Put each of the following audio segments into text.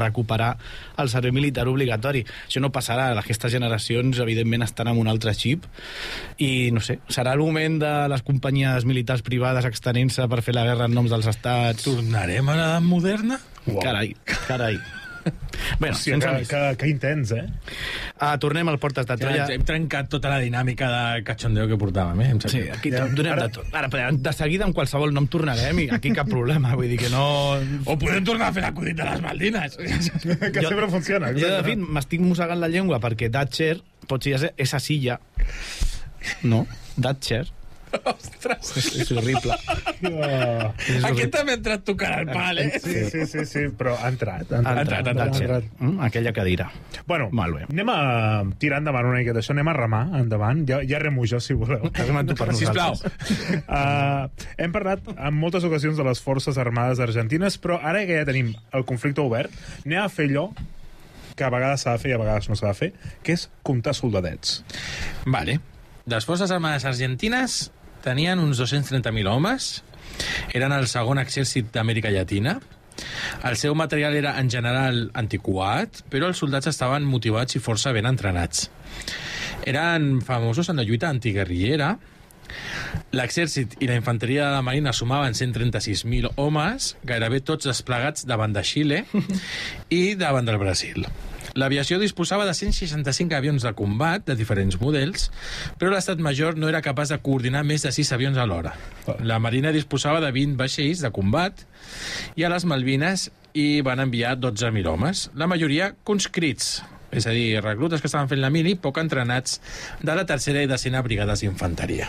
recuperar el servei militar obligatori. Això no passarà, aquestes generacions evidentment estan amb un altre xip i no sé, serà el moment de les companyies militars privades extenent-se per fer la guerra en noms dels estats. Tornarem a l'edat moderna? Wow. Carai. Bueno, hòstia, que intens, tornem al Portes de Troia. Hem trencat tota la dinàmica de cachondeo que portàvem, Sí, aquí donem de tot. Ara, de seguida, amb qualsevol nom tornarem i aquí cap problema, vull dir que no... O podem tornar a fer l'acudit de les Maldinas. Que sempre funciona. Jo, de fet, m'estic mossegant la llengua perquè Thatcher potser ja és esa silla. No, Thatcher. Ostres. És horrible. Aquest també ha entrat tocant al pal, Sí, però ha entrat. Aquella cadira. Bueno, molt bé. anem a tirar endavant una miqueta això, anem a remar endavant. Ja remo jo, si voleu. Sisplau. Hem parlat en moltes ocasions de les forces armades argentines, però ara que ja tenim el conflicte obert, anem a fer allò que a vegades s'ha de fer i a vegades no s'ha de fer, que és comptar soldadets. Vale. Les forces armades argentines tenien uns 230.000 homes, eren el segon exèrcit d'Amèrica Llatina. El seu material era en general antiquat, però els soldats estaven motivats i força ben entrenats. Eren famosos en la lluita antiguerrillera. L'exèrcit i la infanteria de la marina sumaven 136.000 homes, gairebé tots desplegats davant de Xile i davant del Brasil. L'aviació disposava de 165 avions de combat de diferents models, però l'Estat Major no era capaç de coordinar més de 6 avions alhora. La Marina disposava de 20 vaixells de combat i a les Malvines hi van enviar 12.000 homes, la majoria conscrits, és a dir, reclutes que estaven fent la mili, poc entrenats de la tercera i decena brigades d'infanteria.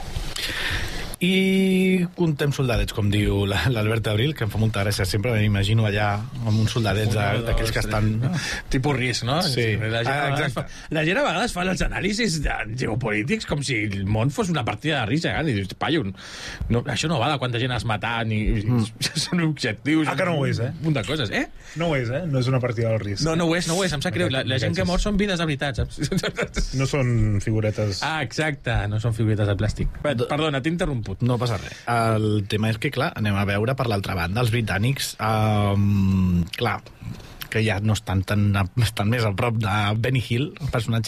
I contem soldadets, com diu l'Albert Abril, que em fa molta gràcia, sempre m'imagino allà amb uns soldadets d'aquells que estan... Tipus risc, no? Sí. La gent a vegades fa els anàlisis geopolítics com si el món fos una partida de risc, i dius, paio, això no va de quanta gent has matat, ni són objectius... Que no ho és, Un munt de coses, No ho és, no és una partida del risc. No ho és, em sap greu. La gent que mor són vides de veritat, saps? No són figuretes... Exacte, no són figuretes de plàstic. Perdona, t'he interromput. No passa res. El tema és que, clar, anem a veure per l'altra banda. Els britànics, clar, que ja no estan més a prop de Benny Hill, el personatge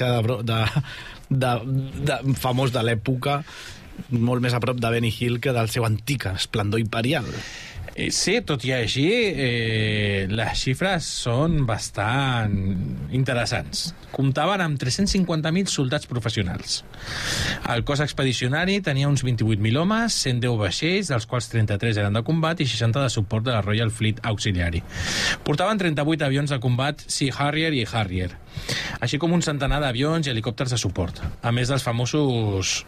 de famós de l'època, molt més a prop de Benny Hill que del seu antic esplendor imperial. Sí, tot i així, les xifres són bastant interessants. Comptaven amb 350.000 soldats professionals. El cos expedicionari tenia uns 28.000 homes, 110 vaixells, dels quals 33 eren de combat i 60 de suport de la Royal Fleet Auxiliary. Portaven 38 avions de combat Sea Harrier i Harrier, així com un centenar d'avions i helicòpters de suport, a més dels famosos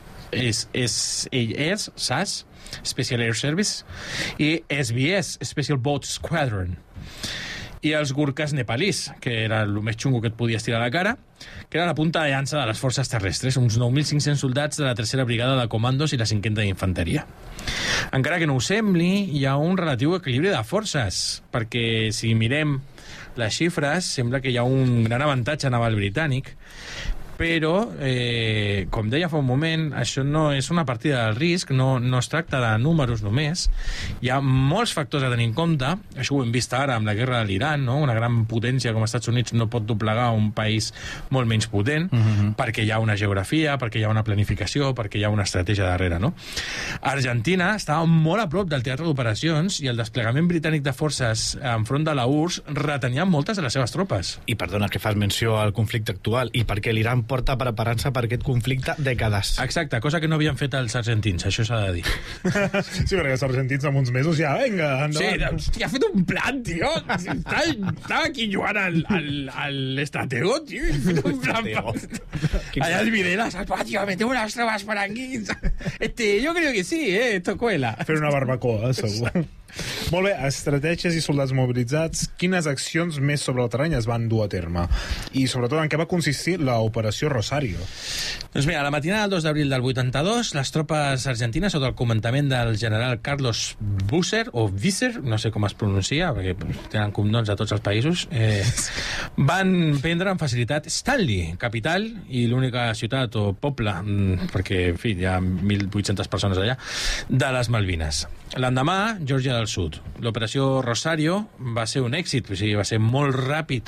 SAS, Special Air Service, i SBS, Special Boat Squadron, i els Gurkhas nepalís, que era el més xungo que et podies tirar a la cara, que era la punta de llança de les forces terrestres, uns 9.500 soldats de la tercera brigada de comandos i la cinquena d'infanteria. Encara que no ho sembli, hi ha un relatiu equilibri de forces, perquè si mirem les xifres, sembla que hi ha un gran avantatge naval britànic, però, com deia fa un moment, això no és una partida del risc, no es tracta de números només, hi ha molts factors a tenir en compte, això ho hem vist ara amb la guerra de l'Iran, no? Una gran potència com els Estats Units no pot doblegar un país molt menys potent, perquè hi ha una geografia, perquè hi ha una planificació, perquè hi ha una estratègia darrere, no? Argentina estava molt a prop del teatre d'operacions i el desplegament britànic de forces enfront de la URSS retenia moltes de les seves tropes. I perdona que fas menció al conflicte actual, i perquè l'Iran porta preparant-se per aquest conflicte dècades. Exacte, cosa que no havien fet els argentins, això s'ha de dir. Sí, perquè els argentins en uns mesos ja, vinga, endavant. Sí, ha fet un plan, tio. Estava aquí jugant al estratego, tio, i ha fet un plan. Allá el Videla, tío, metemos las tropas por aquí. Yo creo que sí, esto cuela. Fer una barbacoa, segur. Molt bé, estratègies i soldats mobilitzats, quines accions més sobre el terreny es van dur a terme? I sobretot en què va consistir l'operació Rosario? Doncs mira, a la matinada del 2 d'abril del 82, les tropes argentines, sota el comandament del general Carlos Busser, o Visser, no sé com es pronuncia, perquè tenen cognoms a tots els països, van prendre amb facilitat Stanley, capital, i l'única ciutat o poble, perquè, en fi, hi ha 1.800 persones allà, de les Malvines. L'endemà, Geòrgia del Sud. L'operació Rosario va ser un èxit, o sigui, va ser molt ràpid